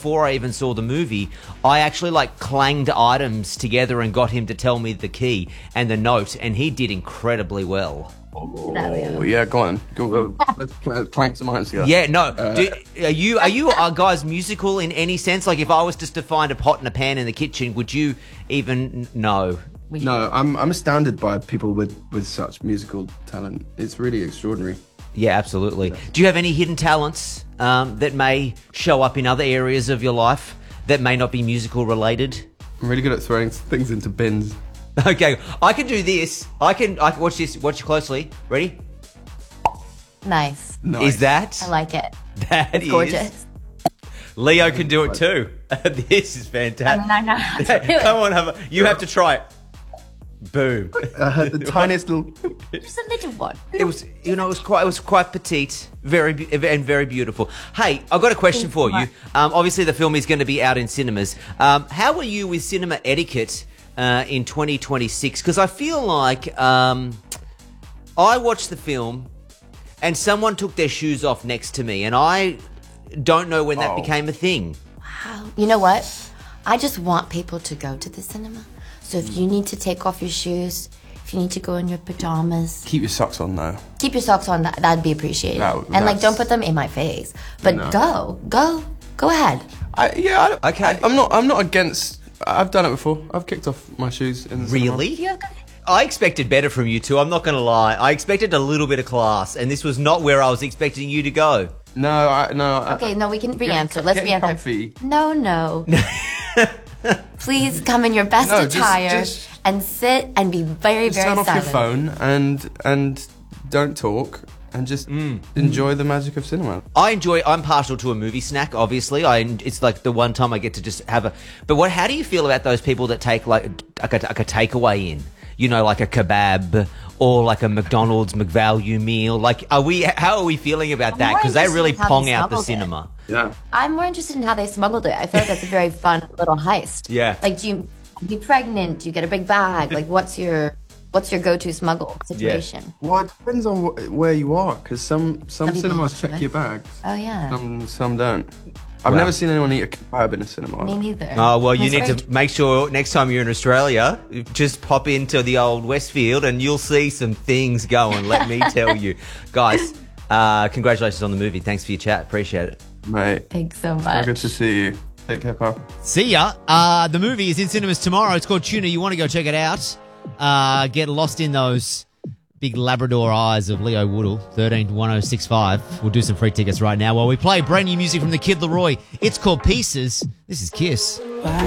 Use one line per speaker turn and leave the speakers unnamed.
before I even saw the movie, I actually like clanged items together and got him to tell me the key and the note, and he did incredibly well.
Oh, yeah, go on. Let's clank some items together.
Yeah, no. Are you guys musical in any sense? Like, if I was just to find a pot and a pan in the kitchen, would you even know?
No, I'm astounded by people with such musical talent. It's really extraordinary.
Yeah, absolutely. Do you have any hidden talents that may show up in other areas of your life that may not be musical related?
I'm really good at throwing things into bins.
Okay, I can do this. I can watch this. Watch closely. Ready?
Nice.
Is that?
I like it.
That
It's
is
gorgeous.
Leo can do it too. This is fantastic.
I mean, I know how to do it.
Come on, you have to try it. Boom.
I had the tiniest little.
Just a little one.
It was, it was quite petite, very beautiful. Hey, I've got a question for you. Obviously, the film is going to be out in cinemas. How are you with cinema etiquette in 2026? Because I feel like I watched the film and someone took their shoes off next to me, and I don't know when that became a thing.
Wow. You know what? I just want people to go to the cinema. So if you need to take off your shoes, if you need to go in your pajamas,
Keep your socks on, though.
keep your socks on. That'd be appreciated. And like, don't put them in my face. But go ahead.
Okay.
I'm not against. I've done it before. I've kicked off my shoes in the cinema.
Really? I expected better from you two. I'm not going to lie. I expected a little bit of class, and this was not where I was expecting you to go.
No.
Okay, no, we can re-answer. Let's
Get
re-answer.
comfy.
No. Please come in your best attire
just
and sit and be very, very
turn off
silent.
your phone and don't talk and just enjoy the magic of cinema.
I'm partial to a movie snack, obviously. It's like the one time I get to just have a... But how do you feel about those people that take like a takeaway in? You know, like a kebab or like a McDonald's McValue meal. Like, how are we feeling about that? Because they really pong out the cinema.
Yeah.
I'm more interested in how they smuggled it. I feel like that's a very fun little heist.
Yeah.
Like, do you be pregnant? Do you get a big bag? Like, what's your go-to smuggle situation?
Well, it depends on where you are, because some cinemas check your bags.
Oh yeah.
Some don't. I've never seen anyone eat a kebab in a cinema.
Me neither.
Oh, well, you
That's
need
very
to make sure next time you're in Australia, just pop into the old Westfield and you'll see some things going, let me tell you. Guys, congratulations on the movie. Thanks for your chat. Appreciate it.
Mate,
Thanks so
so
much.
good to see you. Take care, pal.
See ya. The movie is in cinemas tomorrow. It's called Tuna. You want to go check it out. Get lost in those big Labrador eyes of Leo Woodall. 131065. We'll do some free tickets right now while we play brand new music from the Kid Laroi. It's called Pieces. This is Kiss.